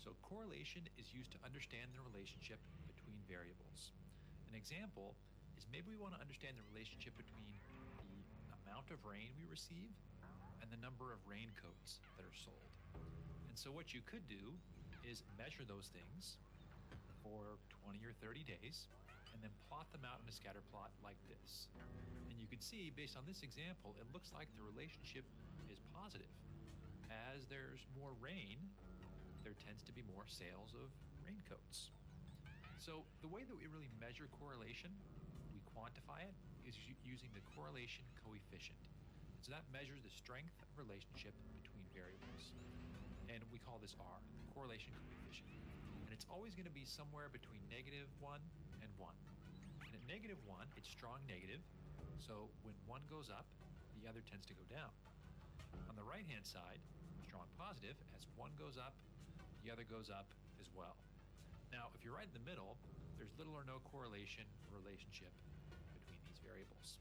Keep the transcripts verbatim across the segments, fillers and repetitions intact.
So correlation is used to understand the relationship between variables. An example is maybe we want to understand the relationship between the amount of rain we receive and the number of raincoats that are sold. And so what you could do is measure those things for twenty or thirty days and then plot them out in a scatter plot like this. And you can see, based on this example, it looks like the relationship is positive. As there's more rain, there tends to be more sales of raincoats. So the way that we really measure correlation, we quantify it, is using the correlation coefficient. So that measures the strength of relationship between variables. And we call this R, the correlation coefficient. And it's always going to be somewhere between negative one and one. And at negative one, it's strong negative. So when one goes up, the other tends to go down. On the right-hand side, strong positive, as one goes up, the other goes up as well. Now, if you're right in the middle, there's little or no correlation or relationship between these variables.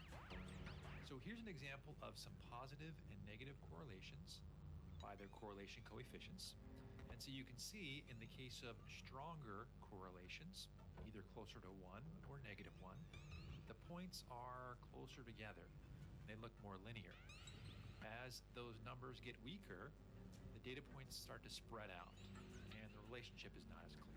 So here's an example of some positive and negative correlations by their correlation coefficients. And so you can see in the case of stronger correlations, either closer to one or negative one, the points are closer together. They look more linear. As those numbers get weaker, the data points start to spread out and the relationship is not as clear.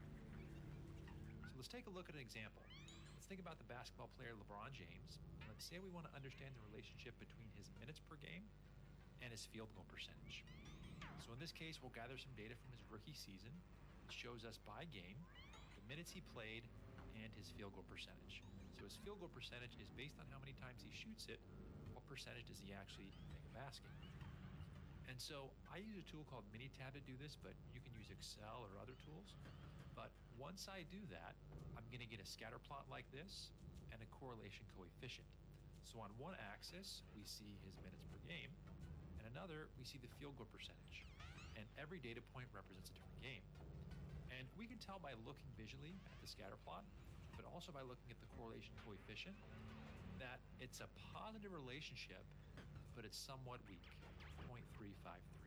So let's take a look at an example. Let's think about the basketball player LeBron James. Let's say we want to understand the relationship between his minutes per game and his field goal percentage. So in this case, we'll gather some data from his rookie season. It shows us by game the minutes he played and his field goal percentage. So his field goal percentage is based on how many times he shoots it. What percentage does he actually make a basket? And so I use a tool called Minitab to do this, but you can use Excel or other tools. But once I do that, I'm going to get a scatter plot like this and a correlation coefficient. So on one axis, we see his minutes per game, and another, we see the field goal percentage. And every data point represents a different game. And we can tell by looking visually at the scatter plot, but also by looking at the correlation coefficient, that it's a positive relationship, but it's somewhat weak, zero point three five three.